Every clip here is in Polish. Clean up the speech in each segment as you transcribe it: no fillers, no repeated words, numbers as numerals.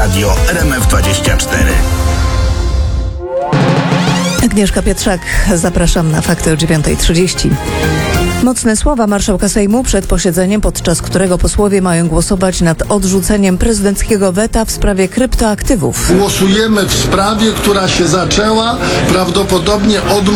Radio RMF24. Agnieszka Pietrzak, zapraszam na fakty o 9:30. Mocne słowa marszałka Sejmu przed posiedzeniem, podczas którego posłowie mają głosować nad odrzuceniem prezydenckiego weta w sprawie kryptoaktywów. Głosujemy w sprawie, która się zaczęła prawdopodobnie od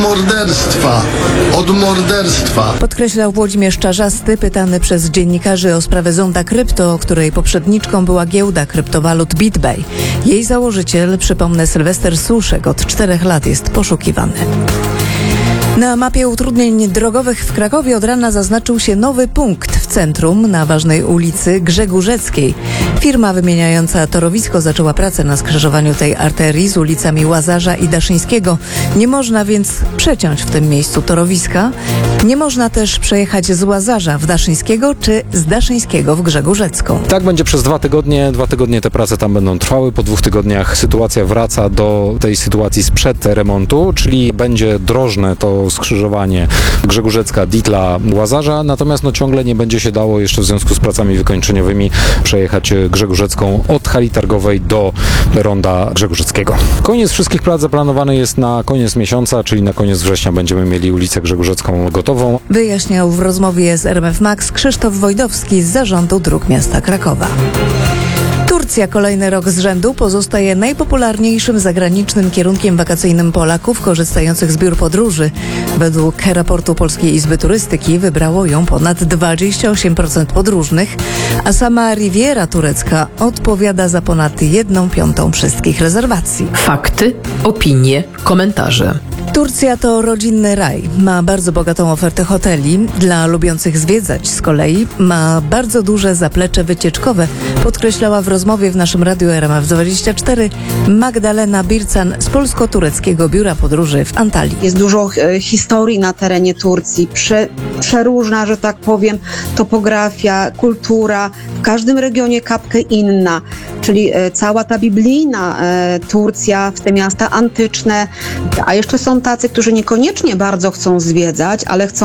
morderstwa. Podkreślał Włodzimierz Czarzasty, pytany przez dziennikarzy o sprawę Zonda Krypto, której poprzedniczką była giełda kryptowalut BitBay. Jej założyciel, przypomnę, Sylwester Suszek, od 4 lat jest poszukiwany. Na mapie utrudnień drogowych w Krakowie od rana zaznaczył się nowy punkt w centrum na ważnej ulicy Grzegórzeckiej. Firma wymieniająca torowisko zaczęła pracę na skrzyżowaniu tej arterii z ulicami Łazarza i Daszyńskiego. Nie można więc przeciąć w tym miejscu torowiska. Nie można też przejechać z Łazarza w Daszyńskiego czy z Daszyńskiego w Grzegórzecką. Tak będzie przez 2 tygodnie. 2 tygodnie te prace tam będą trwały. Po 2 tygodniach sytuacja wraca do tej sytuacji sprzed remontu, czyli będzie drożne to skrzyżowanie Grzegórzecka, Ditla, Łazarza, natomiast ciągle nie będzie się dało jeszcze w związku z pracami wykończeniowymi przejechać Grzegórzecką od hali targowej do ronda Grzegórzeckiego. Koniec wszystkich prac zaplanowany jest na koniec miesiąca, czyli na koniec września będziemy mieli ulicę Grzegórzecką gotową. Wyjaśniał w rozmowie z RMF Max Krzysztof Wojdowski z Zarządu Dróg Miasta Krakowa. Turcja kolejny rok z rzędu pozostaje najpopularniejszym zagranicznym kierunkiem wakacyjnym Polaków korzystających z biur podróży. Według raportu Polskiej Izby Turystyki wybrało ją ponad 28% podróżnych, a sama Riviera turecka odpowiada za ponad 1/5 wszystkich rezerwacji. Fakty, opinie, komentarze. Turcja to rodzinny raj. Ma bardzo bogatą ofertę hoteli. Dla lubiących zwiedzać z kolei ma bardzo duże zaplecze wycieczkowe, podkreślała w rozmowie w naszym radiu RMF24 Magdalena Bircan z Polsko-Tureckiego Biura Podróży w Antalii. Jest dużo historii na terenie Turcji, przeróżna, że tak powiem, topografia, kultura, w każdym regionie kapkę inna, czyli cała ta biblijna Turcja, w te miasta antyczne, a jeszcze są tacy, którzy niekoniecznie bardzo chcą zwiedzać, ale chcą